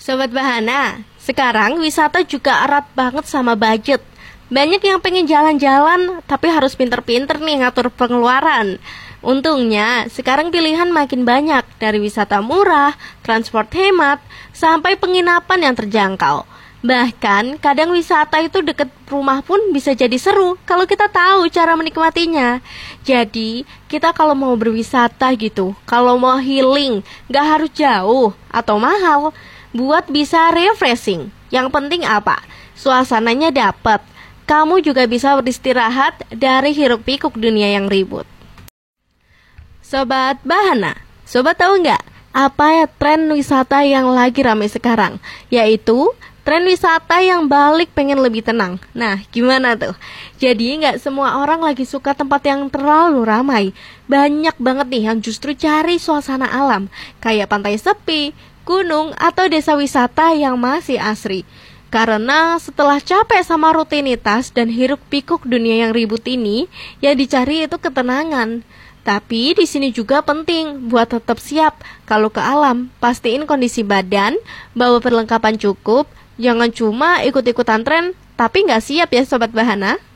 Sobat Bahana, sekarang wisata juga erat banget sama budget. Banyak yang pengen jalan-jalan, tapi harus pinter-pinter nih ngatur pengeluaran. Untungnya, sekarang pilihan makin banyak, dari wisata murah, transport hemat, sampai penginapan yang terjangkau. Bahkan, kadang wisata itu deket rumah pun bisa jadi seru kalau kita tahu cara menikmatinya. Jadi, kita kalau mau berwisata gitu, kalau mau healing, gak harus jauh atau mahal. Buat bisa refreshing. Yang penting apa? Suasananya dapet. Kamu juga bisa beristirahat dari hiruk-pikuk dunia yang ribut. Sobat Bahana, sobat tahu nggak apa ya tren wisata yang lagi ramai sekarang? Yaitu tren wisata yang balik pengen lebih tenang. Nah, gimana tuh? Jadi nggak semua orang lagi suka tempat yang terlalu ramai. Banyak banget nih yang justru cari suasana alam, kayak pantai sepi, gunung, atau desa wisata yang masih asri. Karena setelah capek sama rutinitas dan hiruk-pikuk dunia yang ribut ini, yang dicari itu ketenangan. Tapi di sini juga penting buat tetap siap kalau ke alam. Pastiin kondisi badan, bawa perlengkapan cukup, jangan cuma ikut-ikutan tren, tapi nggak siap ya Sobat Bahana.